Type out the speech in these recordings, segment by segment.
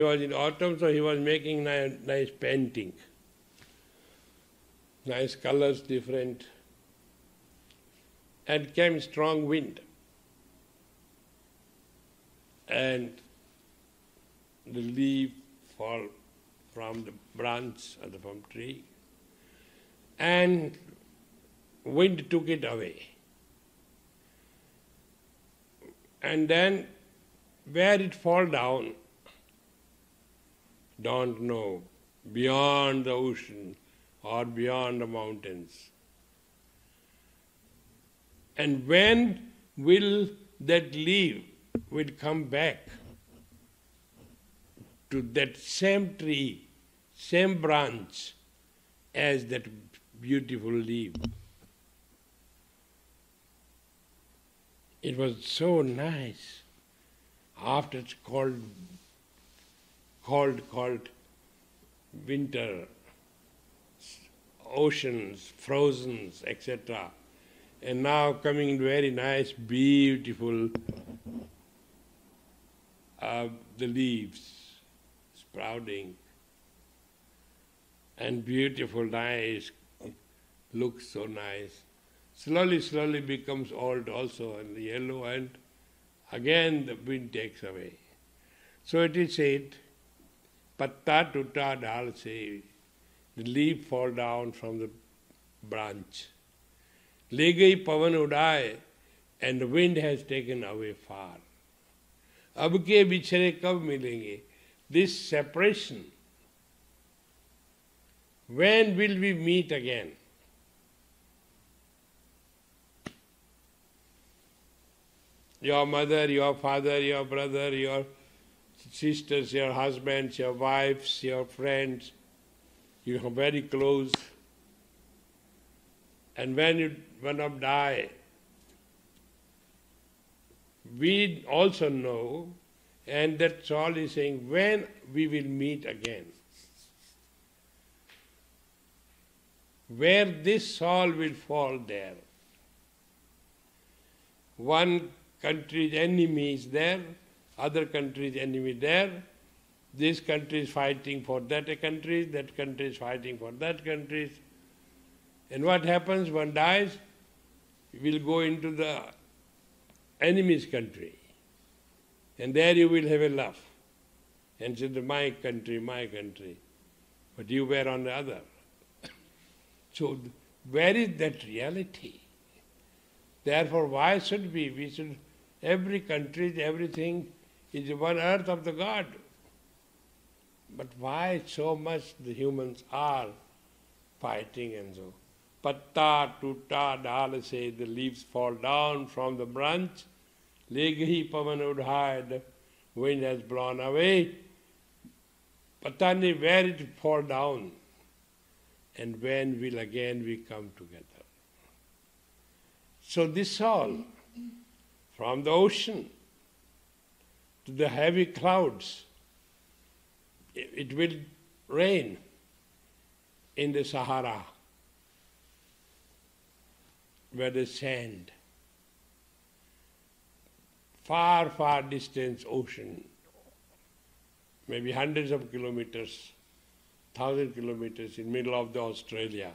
He was in autumn, so he was making nice painting. Nice colors, different. And came strong wind. And the leaf fall from the branch or from tree. And wind took it away. And then where it fall down, don't know, beyond the ocean or beyond the mountains. And when will that leaf will come back to that same tree, same branch as that beautiful leaf? It was so nice. After it's cold winter, oceans, frozen, etc. And now coming very nice, beautiful, the leaves sprouting, and beautiful, nice, looks so nice. Slowly becomes old also and yellow, and again the wind takes away. So it is said, patta tutta dal se, the leaf fall down from the branch. Le gayi pavan udaye, and the wind has taken away far. Ab ke bichhare kab milenge? This separation, when will we meet again? Your mother, your father, your brother, your sisters, your husbands, your wives, your friends, you are very close. And when you one of die, we also know, and that soul is saying, when we will meet again. Where this soul will fall there. One country's enemy is there, other country's enemy there. This country is fighting for that country is fighting for that country. And what happens? One dies, will go into the enemy's country. And there you will have a laugh. And say, my country, my country. But you were on the other. So where is that reality? Therefore, why should we should, every country, everything is one earth of the God. But why so much the humans are fighting and so? Patta tutta dal se, the leaves fall down from the branch. Le gayi pavan udhaye, the wind has blown away. Patani, where it fall down? And when will again we come together? So this all, from the ocean to the heavy clouds, it will rain in the Sahara, where the sand, far distance ocean, maybe hundreds of kilometers, 1,000 kilometers in middle of the Australia.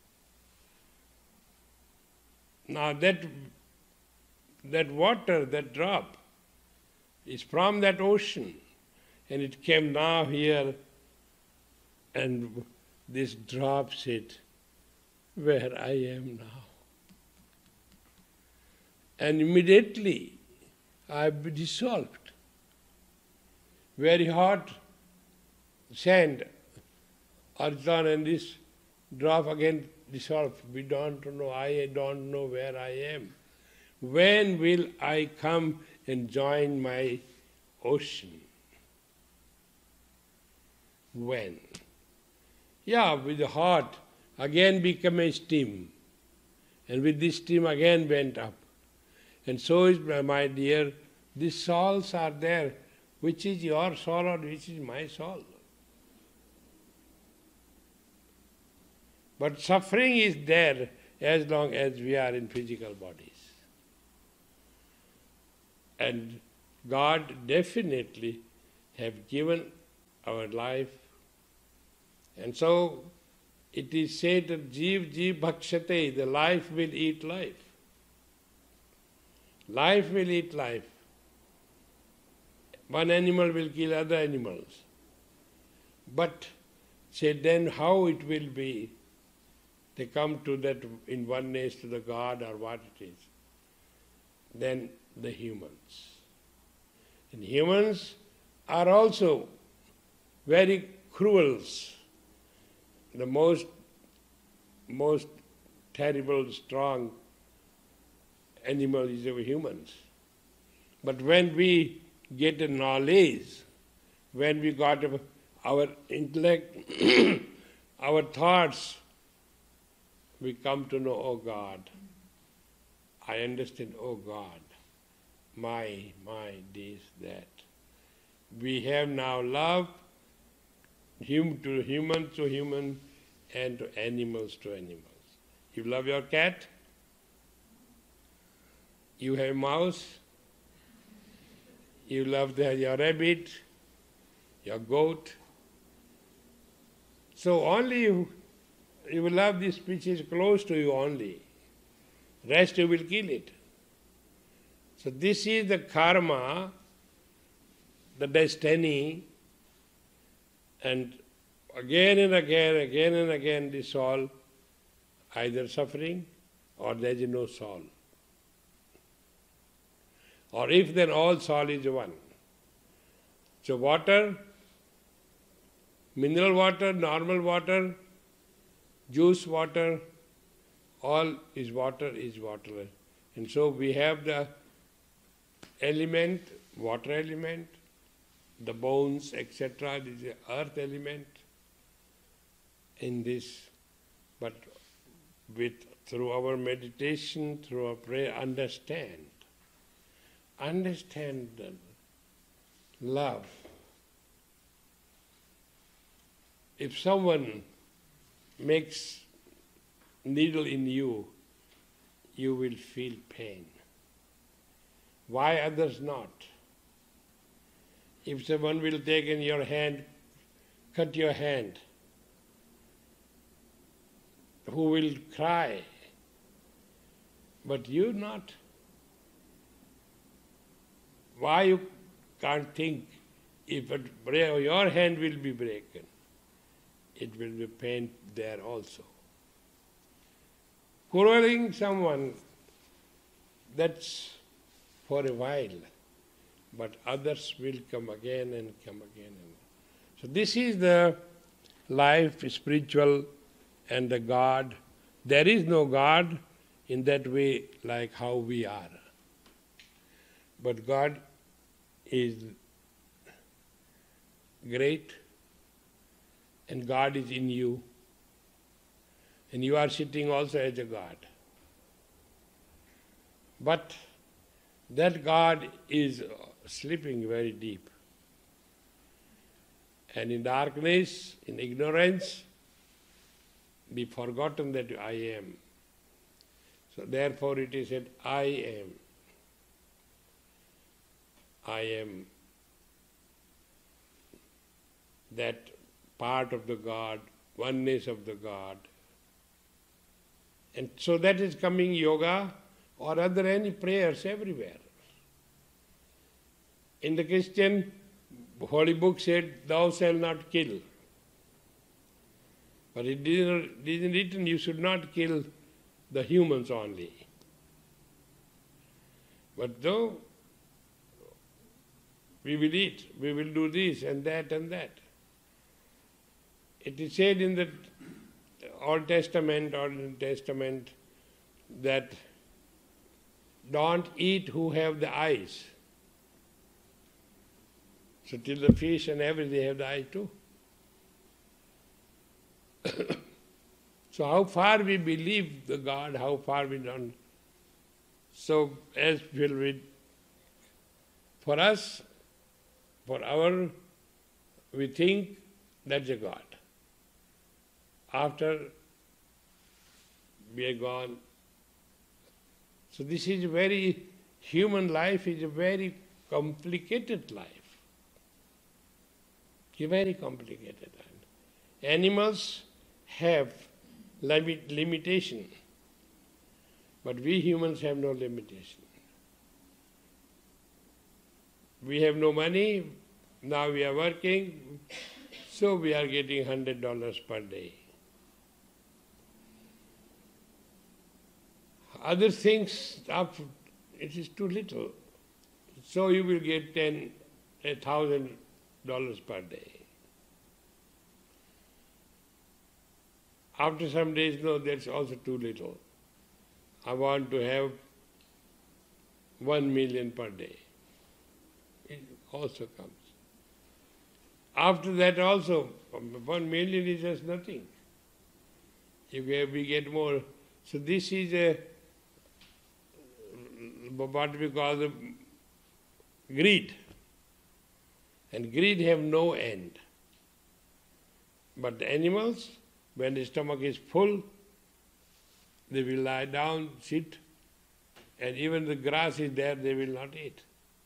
Now that water, that drop, is from that ocean, and it came now here, and this drop said, where I am now. And immediately I dissolved. Very hot sand, earth, and this drop again dissolved. We don't know, I don't know where I am. When will I come and join my ocean? When? Yeah, with the hot, again become a steam. And with this steam again went up. And so is, my dear, these souls are there. Which is your soul or which is my soul? But suffering is there as long as we are in physical bodies. And God definitely have given our life. And so it is said that Jeev bhakshate, the life will eat life. Life will eat life. One animal will kill other animals. But say then how it will be, they come to that in oneness to the God or what it is. Then the humans. And humans are also very cruel. The most terrible, strong animal is our humans. But when we get a knowledge, when we got our intellect, our thoughts, we come to know, oh God, I understand, oh God, my, this, that. We have now love, human to human, and to animals to animals. You love your cat, you have mouse, you love your rabbit, your goat. So only you will love this species close to you only. Rest you will kill it. So this is the karma, the destiny, and again and again this soul either suffering or there is no soul. Or if then all soul is one. So water, mineral water, normal water, juice water, all is water is water. And so we have the element, water element, the bones, etc., this is the earth element in this. But through our meditation, through our prayer, understand the love. If someone makes needle in you, you will feel pain. Why others not? If someone will take in your hand, cut your hand, who will cry? But you not. Why you can't think if your hand will be broken, it will be pain there also. Quarreling someone, that's for a while, but others will come again and come again. So this is the life, spiritual, and the God. There is no God in that way like how we are. But God is great, and God is in you. And you are sitting also as a God. But that God is sleeping very deep. And in darkness, in ignorance, be forgotten that I am. So therefore it is said, I am. I am that part of the God, oneness of the God. And so that is coming yoga or other any prayers everywhere. In the Christian Holy Book said, thou shalt not kill. But it isn't written you should not kill the humans only. But though we will eat, we will do this and that and that. It is said in the Old Testament or New Testament that don't eat who have the eyes. So till the fish and everything, they have the eye too. So how far we believe the God, how far we don't. So as will we, for us, we think that's a God. After we are gone. So this is very, human life is a very complicated life. It's very complicated. Animals have limitation, but we humans have no limitation. We have no money, now we are working, so we are getting $100 per day. Other things, it is too little. So you will get $1,000 per day. After some days, no, that's also too little. I want to have 1 million per day. It also comes. After that also, 1 million is just nothing. We get more. So this is what we call the greed. And greed have no end. But the animals, when the stomach is full, they will lie down, sit, and even the grass is there, they will not eat.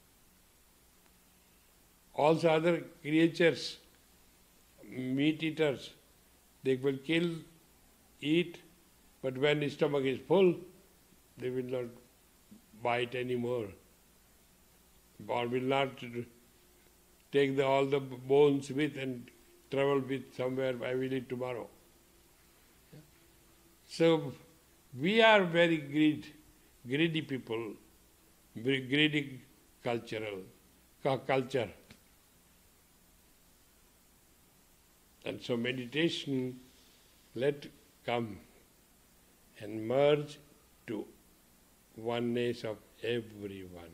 Also other creatures, meat eaters, they will kill, eat, but when the stomach is full, they will not bite anymore, or will not take all the bones with and travel with somewhere, I will eat tomorrow. So we are very greedy people, very greedy culture. And so meditation, let come and merge to oneness of everyone.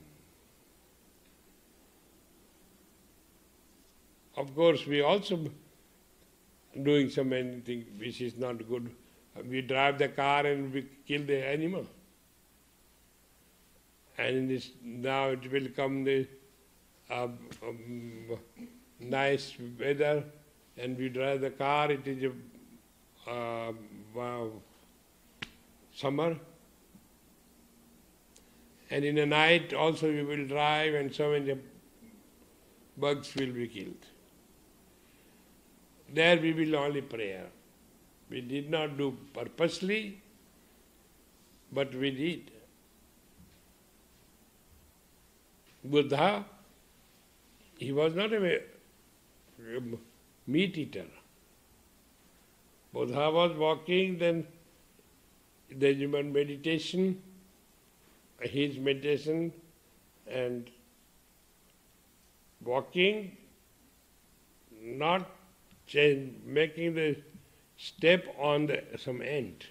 Of course, we also doing some anything which is not good. We drive the car and we kill the animal. And in this, now it will come the nice weather and we drive the car, it is summer. And in the night also we will drive and so many bugs will be killed. There we will only prayer. We did not do purposely, but we did. Buddha, he was not a meat eater. Buddha was walking, then the human meditation, his meditation and walking, not making the step on some ant.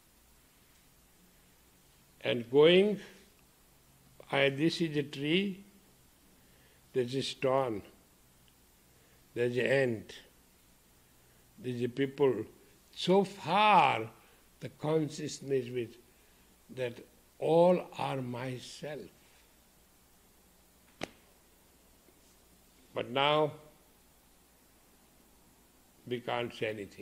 And going, this is a tree, there's a stone, there's an ant, there's a people. So far, the consciousness with that all are myself. But now, we can't say anything.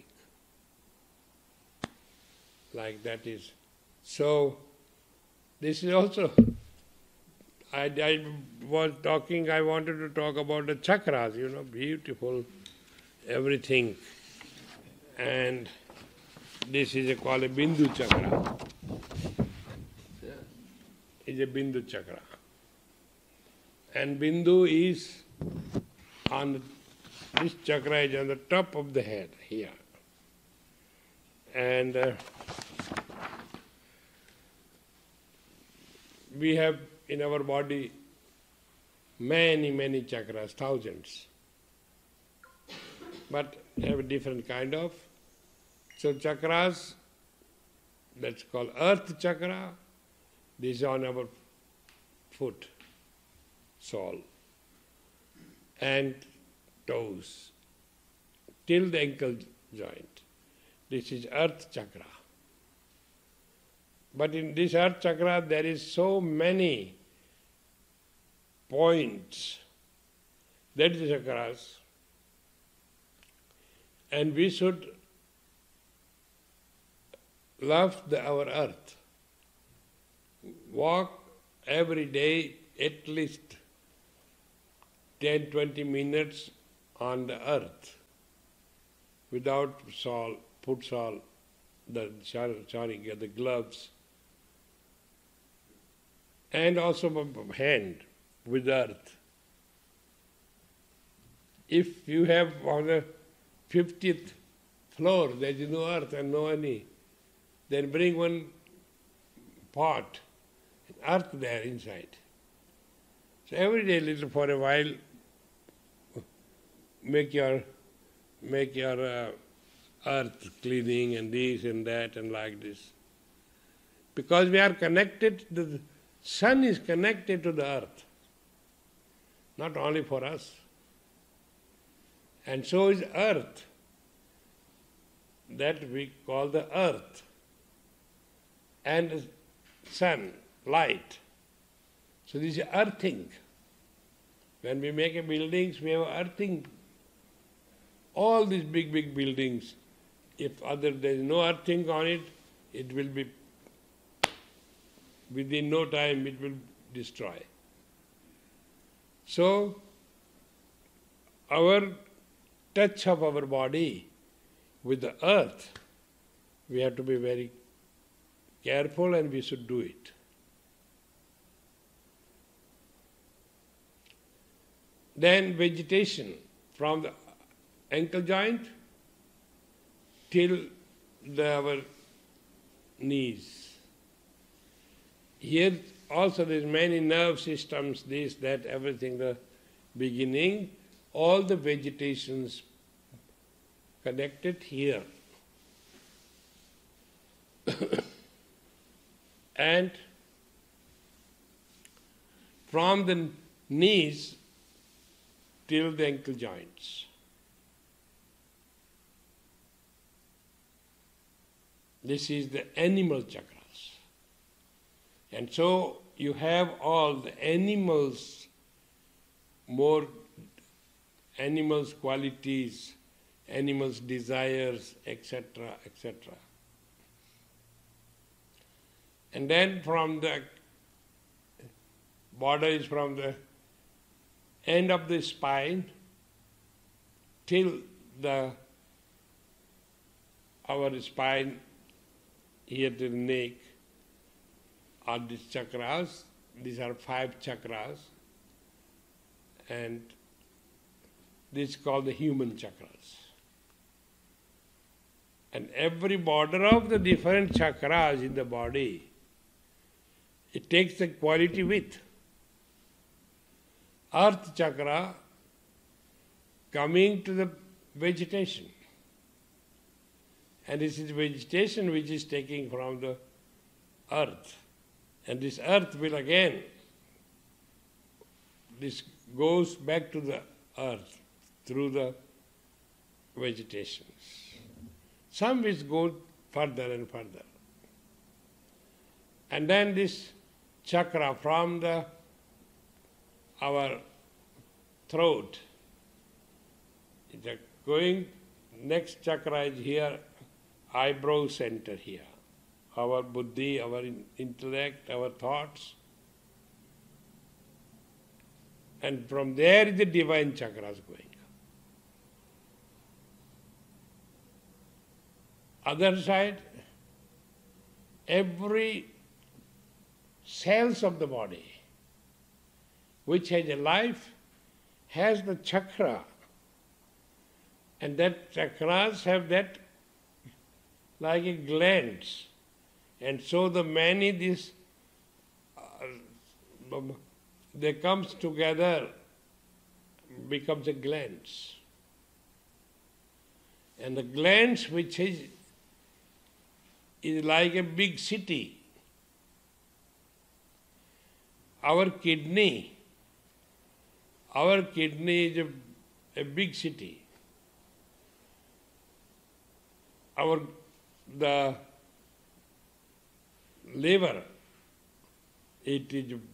Like that is. So, this is also, I was talking, I wanted to talk about the chakras, beautiful, everything. And this is called a Bindu chakra. It's a Bindu chakra. And Bindu is this chakra is on the top of the head, here. And we have in our body many, many chakras, thousands. But have a different kind of. So chakras, that's called earth chakra. This is on our foot, sole, and toes, till the ankle joint. This is earth chakra. But in this earth chakra, there is so many points. That is the chakras. And we should love our earth. Walk every day at least 10-20 minutes on the earth without puts all the gloves, and also hand with earth. If you have on the 50th floor, there is no earth and no any, then bring one pot, earth there inside. So every day, little for a while, make your earth cleaning and this and that and like this. Because we are connected, the sun is connected to the earth, not only for us. And so is earth, that we call the earth, and sun, light. So this is earthing. When we make a buildings, we have earthing. All these big, big buildings, if there is no earthing on it, it will be, within no time, it will destroy. So, our touch of our body with the earth, we have to be very careful and we should do it. Then vegetation from the ankle joint till our knees. Here also there is many nerve systems, this, that, everything, the beginning, all the vegetations connected here. And from the knees till the ankle joints. This is the animal chakras. And so you have all the animals, more animals' qualities, animals' desires, etc., etc. And then from the border is from the end of the spine till our spine here to the neck are these chakras. These are 5 chakras, and this is called the human chakras. And every border of the different chakras in the body, it takes the quality with. Earth chakra coming to the vegetation. And this is vegetation which is taking from the earth. And this earth will again, this goes back to the earth through the vegetations. Some which go further and further. And then this chakra from our throat, it's going, next chakra is here, eyebrow center here. Our buddhi, our intellect, our thoughts. And from there is the divine chakras going. Other side, every cells of the body which has a life has the chakra, and that chakras have that like a glands, and so the many this they comes together, becomes a glands, and the glands which is like a big city. Our kidney is a big city. The liver, it is a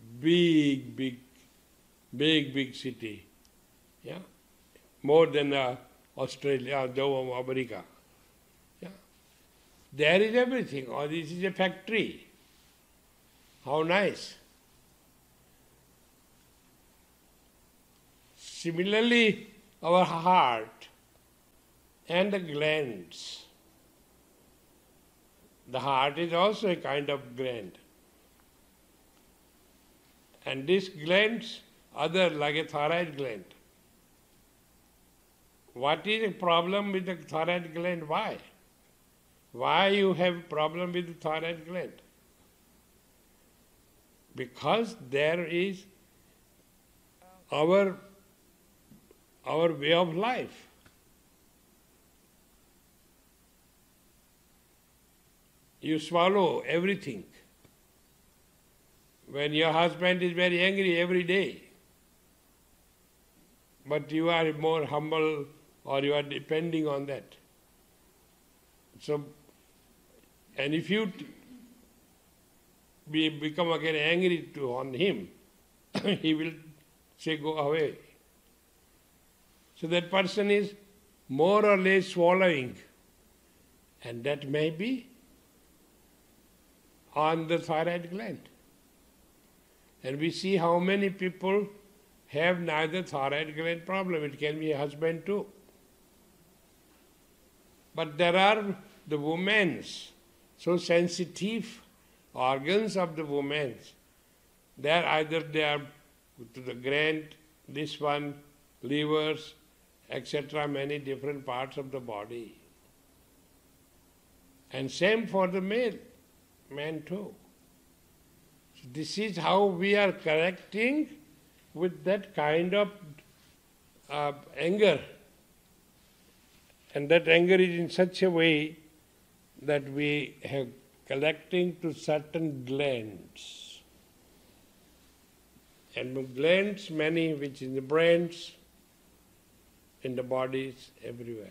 big city. Yeah? More than Australia, America. Yeah? There is everything. Oh, this is a factory. How nice. Similarly, our heart and the glands. The heart is also a kind of gland. And these glands, other like a thyroid gland. What is the problem with the thyroid gland? Why? Why you have problem with the thyroid gland? Because there is our way of life. You swallow everything. When your husband is very angry every day, but you are more humble or you are depending on that. So, and if you become again angry on him, he will say, go away. So that person is more or less swallowing, and that may be on the thyroid gland. And we see how many people have neither thyroid gland problem. It can be a husband too. But there are the women's so sensitive organs of the women's. They are to the gland, this one, livers, etc., many different parts of the body. And same for the man too. So this is how we are correcting with that kind of anger. And that anger is in such a way that we have collecting to certain glands. And glands, many which in the brains, in the bodies, everywhere.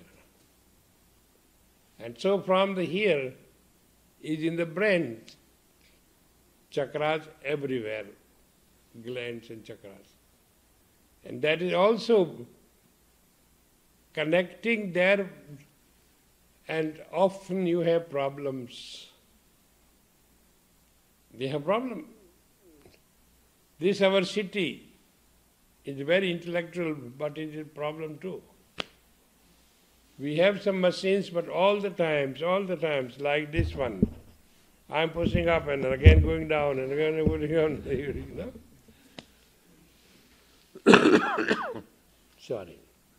And so from the here is in the brain, chakras everywhere, glands and chakras. And that is also connecting there, and often you have problems. They have problem. This our city is very intellectual, but it is a problem too. We have some machines, but all the times, like this one, I am pushing up and again going down and again going down, you know. Sorry.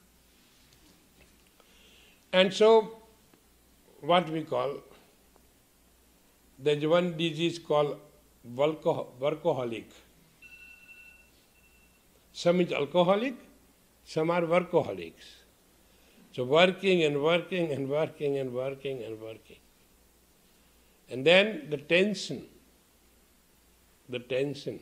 And so, what we call, there's one disease called workaholic. Some is alcoholic, some are workaholics. So working and working and working and working and working. And then the tension. The tension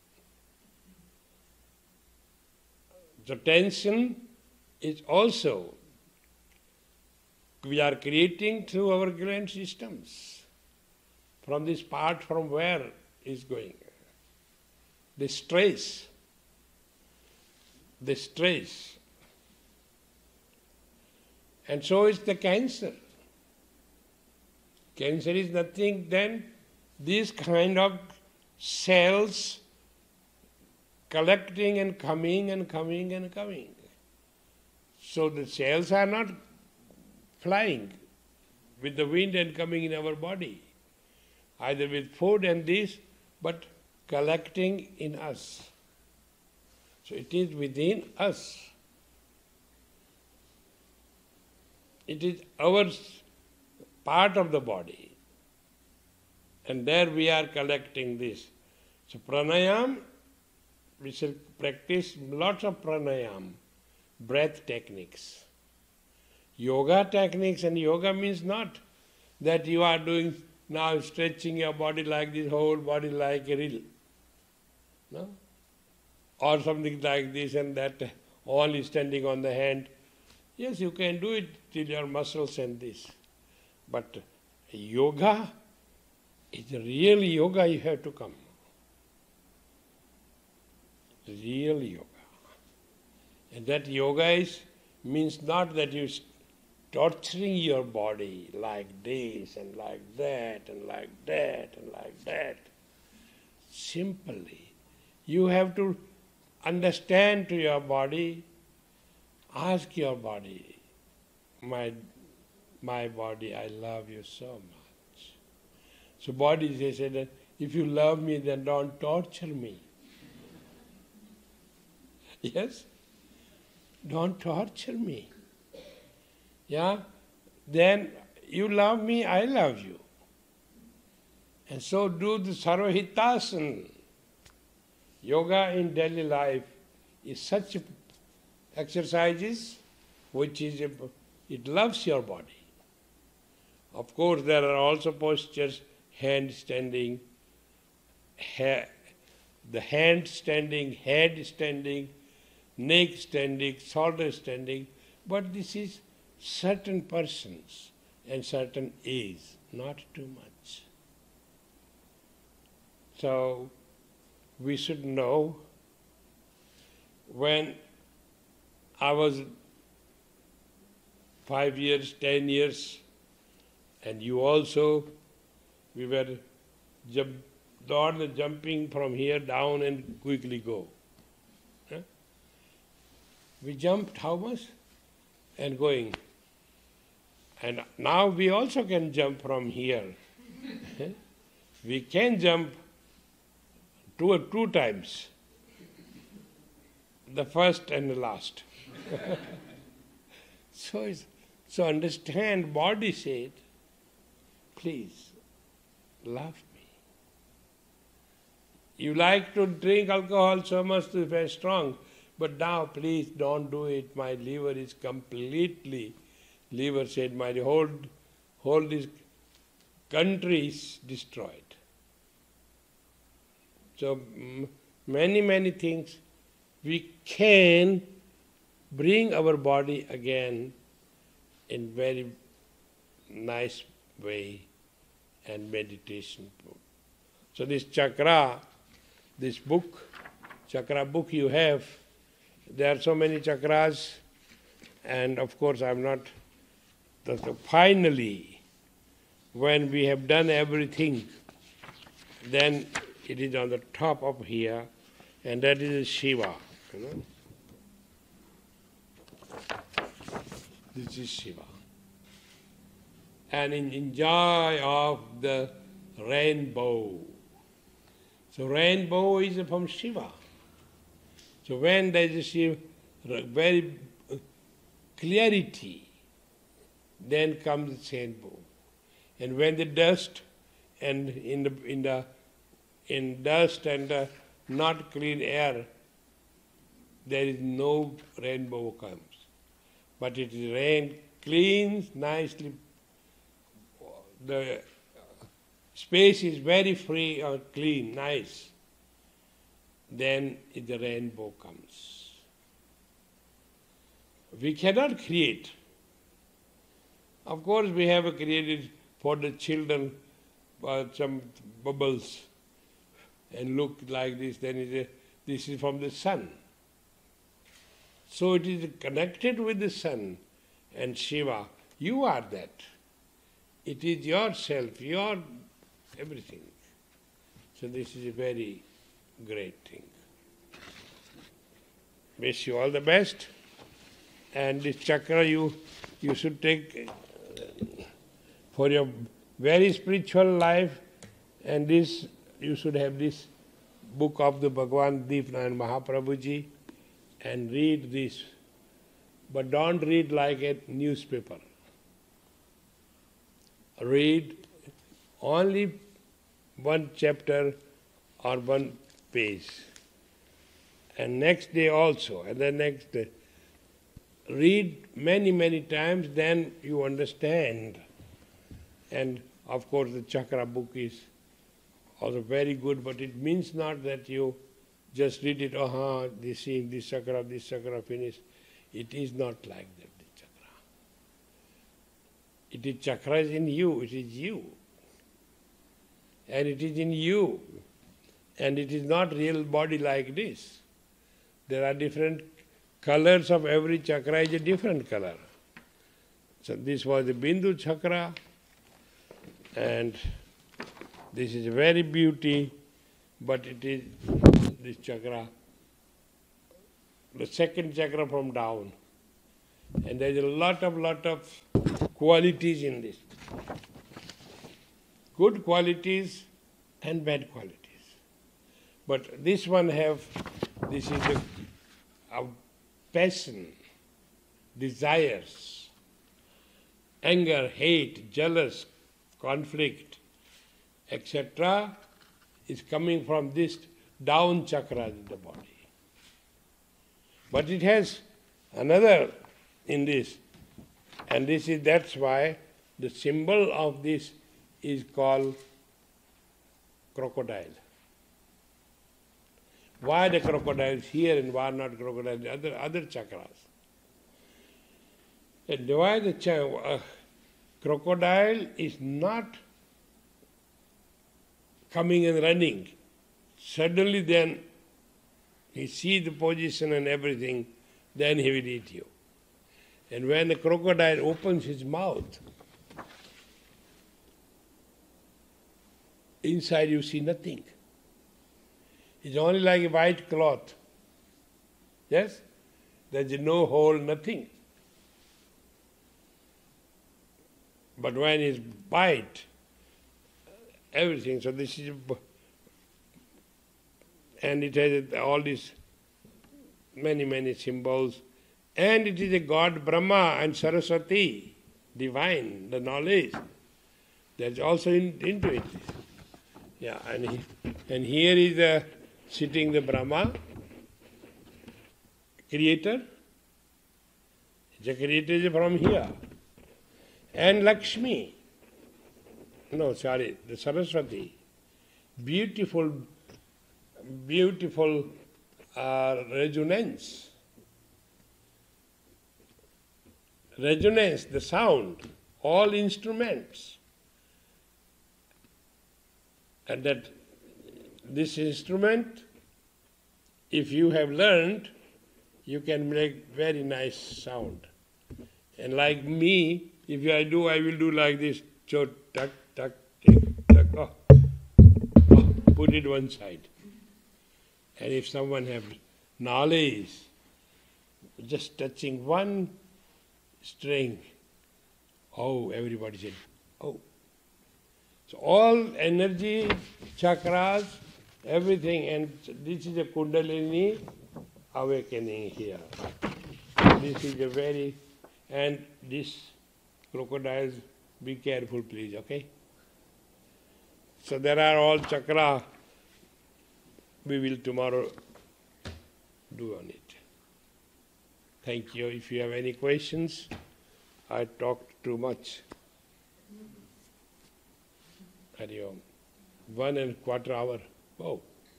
is also, we are creating through our gland systems. From this part from where is going. The stress. And so is the cancer. Cancer is nothing than these kind of cells collecting and coming and coming and coming. So the cells are not flying with the wind and coming in our body, either with food and this, but collecting in us. So it is within us. It is our part of the body. And there we are collecting this. So pranayam, we shall practice lots of pranayam, breath techniques. Yoga techniques, and yoga means not that you are doing now stretching your body like this, whole body like a reel. No? Or something like this and that, only standing on the hand. Yes, you can do it till your muscles and this. But yoga is real yoga, you have to come. Real yoga. And that yoga means not that you torturing your body like this and like that and like that and like that. Simply, you have to understand to your body, Ask your body, my body, I love you so much. So body, they said, that if you love me, then don't torture me. Yes? Don't torture me. Yeah? Then you love me, I love you. And so do the Sarvahitasana. Yoga in daily life is such exercises which is, it loves your body. Of course, there are also postures, hand standing, the hand standing, head standing, neck standing, shoulder standing, but this is certain persons and certain age, not too much. So we should know, when I was 5 years, 10 years, and you also, we were jumping from here down and quickly go. We jumped how much? And going. And now we also can jump from here. We can jump two times. The first and the last. So understand, body said, please, love me. You like to drink alcohol so much, it's very strong, but now please don't do it. My liver is completely, liver said, my whole this country is destroyed. So many things we can bring our body again in very nice way and meditation. So this chakra, this book, chakra book you have, there are so many chakras, and of course I'm not, so finally, when we have done everything, then it is on the top of here, and that is Shiva. You know? This is Shiva. And in joy of the rainbow. So rainbow is from Shiva. So when there is a Shiva, very clarity, then comes the rainbow. And when the dust and in dust and not clean air, there is no rainbow comes. But it is rain, cleans nicely. The space is very free or clean, nice. Then the rainbow comes. We cannot create. Of course, we have created for the children some bubbles and look like this, then this is from the sun. So it is connected with the sun and Shiva. You are that. It is yourself, your everything. So this is a very great thing. Wish you all the best. And this chakra you should take for your very spiritual life, and this you should have this book of the Bhagavan Deepnarayan Mahaprabhuji and read this. But don't read like a newspaper. Read only one chapter or one page. And next day also, and the next day. Read many times, then you understand. And of course the chakra book is also very good, but it means not that you just read it, this chakra, finish. It is not like that, the chakra. It is chakra is in you, it is you. And it is in you. And it is not real body like this. There are different colors of every chakra is a different color. So this was the Bindu chakra, and this is very beauty, but it is this chakra, the second chakra from down. And there is a lot of qualities in this. Good qualities and bad qualities. But this one this is a passion, desires, anger, hate, jealous, conflict, etc. is coming from this down chakra in the body. But it has another in this, and that's why the symbol of this is called crocodile. Why the crocodile is here and why not crocodile in other chakras? And why the crocodile is not coming and running. Suddenly then he sees the position and everything, then he will eat you. And when the crocodile opens his mouth, inside you see nothing. It's only like a white cloth. Yes? There's no hole, nothing. But when he bites, everything. So this is, and it has all these many symbols. And it is a God Brahma and Saraswati, divine, the knowledge. That's also into it. Yeah, and here is sitting the Brahma, creator. The creator is from here. And Lakshmi. No, sorry, the Saraswati. Beautiful resonance. Resonance, the sound, all instruments. And that this instrument, if you have learned, you can make very nice sound. And like me, if I will do like this, cho, tuck, tuck, tick, tuck, put it one side. And if someone has knowledge, just touching one string, everybody said, oh. So all energy, chakras, everything, and this is a Kundalini awakening here. This is and this crocodiles, be careful please, okay? So there are all chakra, we will tomorrow do on it. Thank you. If you have any questions, I talked too much. Hari Om. 1.25 hours. Oh.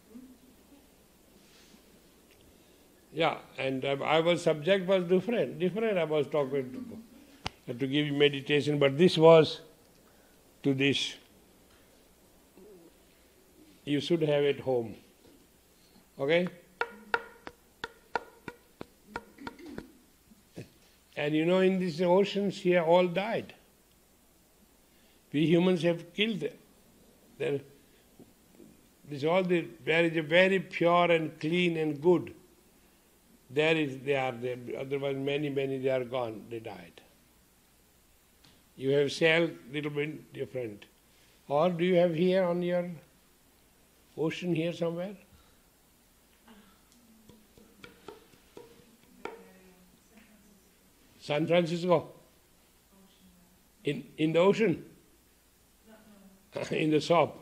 Yeah, and our subject was different. I was talking to give you meditation, but this was to this. You should have it home. Okay? And in these oceans here all died. We humans have killed them. Where is a very pure and clean and good. They are there. Otherwise many they are gone, they died. You have cell little bit different. Or do you have here on your ocean here somewhere? San Francisco? In the ocean? In the shop?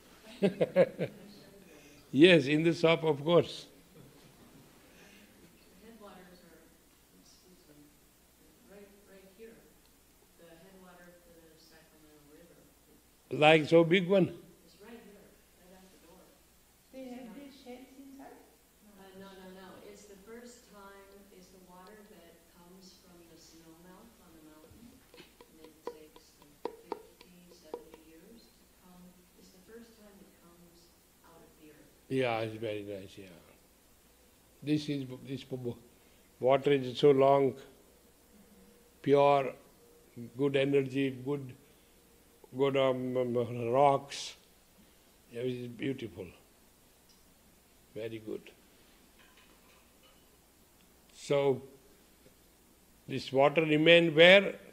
Yes, in the shop, of course. The headwaters are, right here. The headwater of the Sacramento River. Like so big one? It's right here, right out the door. They have these sheds inside? No. It's the first time, it's the water that comes from the snow melt on the mountain. And it takes 50, 70 years to come. It's the first time it comes out of the earth. Yeah, it's very nice, yeah. This water is so long, pure, good energy, good rocks. Yeah, it is beautiful. Very good. So, This water remained where?